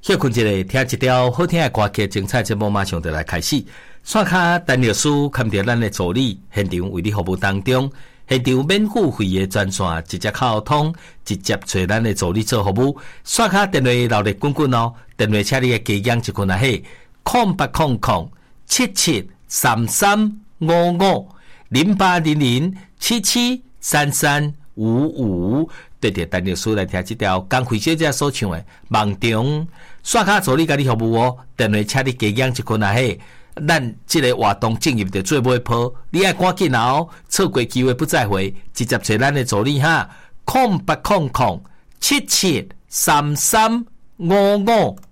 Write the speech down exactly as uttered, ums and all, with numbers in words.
休困一下，听一条好听的歌曲，精彩节目马上就来开始。线卡陈律师看到咱的助理现场为你服务当中，现场免付费的专线直接沟通，直接找咱的助理做服务。线卡电话留咧滚滚哦，电话请你嘅加减一群啊嘿，空八空空七七三三五五零八零零七七三三五五。对着陈律师来听这条江辉小姐所唱的《梦中》，线卡助理甲你服务哦，电话请你加减一群啊嘿。咱这个活动进入就做尾坡，你爱赶紧哦，错过机会不再回，直接找咱的助理哈，空八空空七七三三五五。